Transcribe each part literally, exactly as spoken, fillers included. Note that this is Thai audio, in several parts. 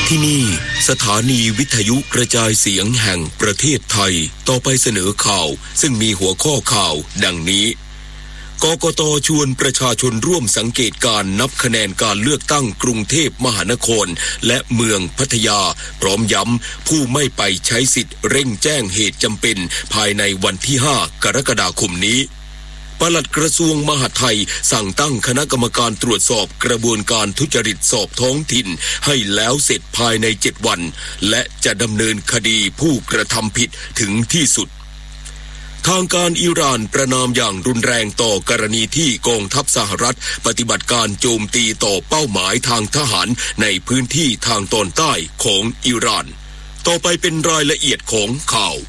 ที่นี่สถานีวิทยุกระจายเสียงแห่งประเทศไทยต่อไปเสนอข่าวซึ่งมีหัวข้อข่าวดังนี้กกต.ชวนประชาชนร่วมสังเกตการนับคะแนนการเลือกตั้งกรุงเทพมหานครและเมืองพัทยาพร้อมย้ำผู้ไม่ไปใช้สิทธิ์เร่งแจ้งเหตุจำเป็นภายในวันที่ห้ากรกฎาคมนี้ปลัดกระทรวงมหาดไทยสั่งตั้งคณะกรรมการตรวจสอบกระบวนการทุจริตสอบท้องถิ่นให้แล้วเสร็จภายในเจ็ดวันและจะดำเนินคดีผู้กระทำผิดถึงที่สุดทางการอิหร่านประณามอย่างรุนแรงต่อกรณีที่กองทัพสหรัฐปฏิบัติการโจมตีต่อเป้าหมายทางทหารในพื้นที่ทางตอนใต้ของอิหร่านต่อไปเป็นรายละเอียดของข่าว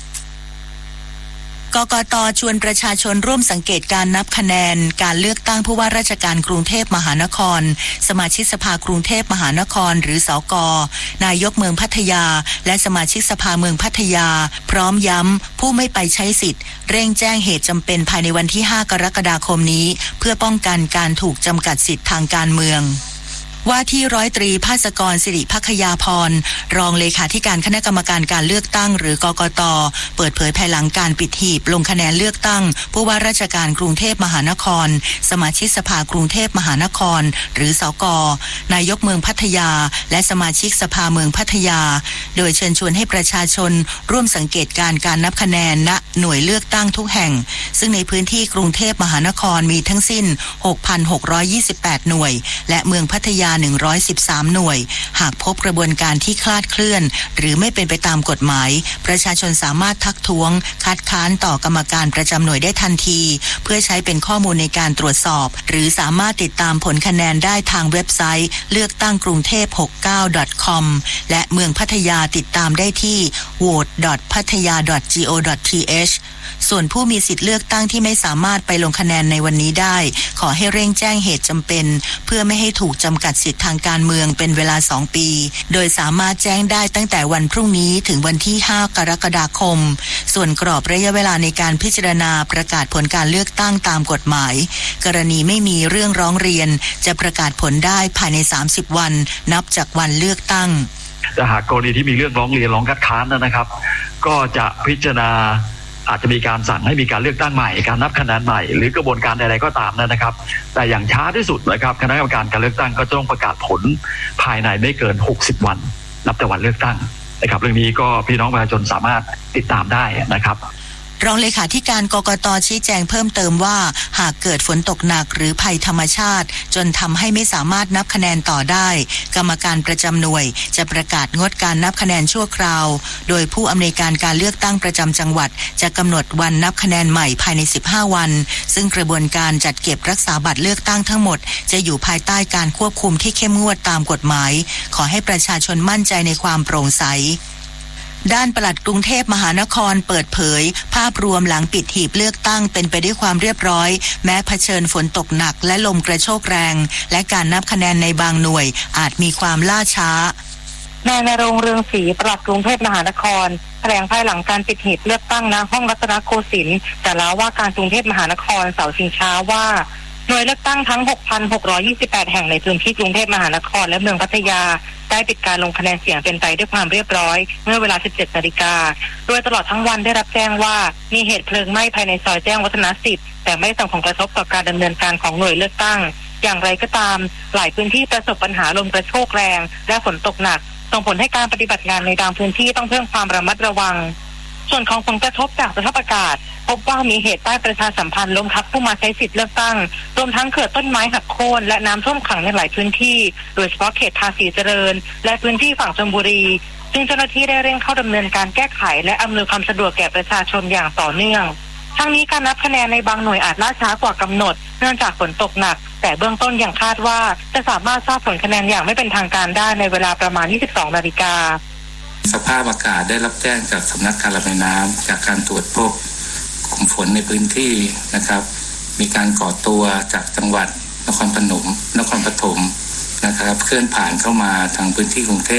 กกต.ชวนประชาชนร่วมสังเกตการนับคะแนนการเลือกตั้งผู้ว่าราชการกรุงเทพมหานครสมาชิกสภากรุงเทพมหานครหรือสก.นายกเมืองพัทยาและสมาชิกสภาเมืองพัทยาพร้อมย้ำผู้ไม่ไปใช้สิทธิ์เร่งแจ้งเหตุจำเป็นภายในวันที่ห้ากรกฎาคมนี้เพื่อป้องกันการถูกจำกัดสิทธิ์ทางการเมืองว่าที่ร้อยตรีภาสกรสิริภัคยาพรรองเลขาธิการคณะกรรมการการเลือกตั้งหรือกกต.เปิดเผยภายหลังการปิดหีบลงคะแนนเลือกตั้งผู้ว่าราชการกรุงเทพมหานครสมาชิกสภากรุงเทพมหานครหรือสก.นายกเมืองพัทยาและสมาชิกสภาเมืองพัทยาโดยเชิญชวนให้ประชาชนร่วมสังเกตการการนับคะแนนณหน่วยเลือกตั้งทุกแห่งซึ่งในพื้นที่กรุงเทพมหานครมีทั้งสิ้น หกพันหกร้อยยี่สิบแปด หน่วยและเมืองพัทยาหนึ่งร้อยสิบสาม หน่วยหากพบกระบวนการที่คลาดเคลื่อนหรือไม่เป็นไปตามกฎหมายประชาชนสามารถทักท้วงคัดค้านต่อกรรมการประจำหน่วยได้ทันทีเพื่อใช้เป็นข้อมูลในการตรวจสอบหรือสามารถติดตามผลคะแนนได้ทางเว็บไซต์เลือกตั้งกรุงเทพหกสิบเก้า ดอท คอม และเมืองพัทยาติดตามได้ที่ โหวต ดอท พัทยา ดอท จี โอ ดอท ที เอชส่วนผู้มีสิทธิ์เลือกตั้งที่ไม่สามารถไปลงคะแนนในวันนี้ได้ขอให้เร่งแจ้งเหตุจำเป็นเพื่อไม่ให้ถูกจำกัดสิทธิทางการเมืองเป็นเวลาสองปีโดยสามารถแจ้งได้ตั้งแต่วันพรุ่งนี้ถึงวันที่ห้ากรกฎาคมส่วนกรอบระยะเวลาในการพิจารณาประกาศผลการเลือกตั้งตามกฎหมายกรณีไม่มีเรื่องร้องเรียนจะประกาศผลได้ภายในสามสิบวันนับจากวันเลือกตั้งแต่หากกรณีที่มีเรื่องร้องเรียนร้องคัดค้านนะครับก็จะพิจารณาอาจจะมีการสั่งให้มีการเลือกตั้งใหม่การนับคะแนนใหม่หรือกระบวนการใดๆก็ตามนะครับแต่อย่างช้าที่สุดนะครับคณะกรรมการการเลือกตั้งก็ต้องประกาศผลภายในไม่เกินหกสิบวันนับแต่วันเลือกตั้งนะครับเรื่องนี้ก็พี่น้องประชาชนสามารถติดตามได้นะครับรองเลขาธิการกกต.ชี้แจงเพิ่มเติมว่าหากเกิดฝนตกหนักหรือภัยธรรมชาติจนทำให้ไม่สามารถนับคะแนนต่อได้กรรมการประจำหน่วยจะประกาศงดการนับคะแนนชั่วคราวโดยผู้อำนวยการการเลือกตั้งประจำจังหวัดจะกำหนดวันนับคะแนนใหม่ภายในสิบห้าวันซึ่งกระบวนการจัดเก็บรักษาบัตรเลือกตั้งทั้งหมดจะอยู่ภายใต้การควบคุมที่เข้มงวดตามกฎหมายขอให้ประชาชนมั่นใจในความโปร่งใสด้านปลัดกรุงเทพมหานครเปิดเผยภาพรวมหลังปิดหีบเลือกตั้งเป็นไปด้วยความเรียบร้อยแม้เผชิญฝนตกหนักและลมกระโชกแรงและการนับคะแนนในบางหน่วยอาจมีความล่าช้านายณรงค์เรืองศรีปลัดกรุงเทพมหานครแถลงภายหลังการปิดหีบเลือกตั้งณห้องรัตนโกสินทร์แต่ละว่าการกรุงเทพมหานครเสาชิงช้าว่าหน่วยเลือกตั้งทั้ง หกพันหกร้อยยี่สิบแปด แห่งในพื้นที่กรุงเทพมหานครและเมืองพัทยาได้ปิดการลงคะแนนเสียงเป็นไปด้วยความเรียบร้อยเมื่อเวลา สิบเจ็ดนาฬิกาโดยตลอดทั้งวันได้รับแจ้งว่ามีเหตุเพลิงไหม้ภายในซอยแจ้งวัฒนะสิบแต่ไม่ส่งผลกระทบต่อการดำเนินการของหน่วยเลือกตั้งอย่างไรก็ตามหลายพื้นที่ประสบปัญหาลมกระโชกแรงและฝนตกหนักส่งผลให้การปฏิบัติงานในบางพื้นที่ต้องเพิ่มความระมัดระวังส่วนของผลกระทบจากสภาพอากาศพบว่ามีเหตุป้ายประชาสัมพันธ์ล้มทับผู้มาใช้สิทธิ์เลือกตั้งรวมทั้งเกิดต้นไม้หักโค่นและน้ำท่วมขังในหลายพื้นที่โดยเฉพาะเขตภาษีเจริญและพื้นที่ฝั่งชลบุรีซึ่งเจ้าหน้าที่ได้เร่งเข้าดำเนินการแก้ไขและอำนวยความสะดวกแก่ประชาชนอย่างต่อเนื่องทั้งนี้การนับคะแนนในบางหน่วยอาจล่าช้ากว่ากำหนดเนื่องจากฝนตกหนักแต่เบื้องต้นยังคาดว่าจะสามารถทราบผลคะแนนอย่างไม่เป็นทางการได้ในเวลาประมาณ ยี่สิบสองนาฬิกาสภาพอากาศได้รับแจ้งจากสำนักการระบายน้ำจากการตรวจพบกลุ่มฝนในพื้นที่นะครับมีการก่อตัวจากจังหวัดนครพนมนครปฐมนะครับเคลื่อนผ่านเข้ามาทางพื้นที่กรุงเทพ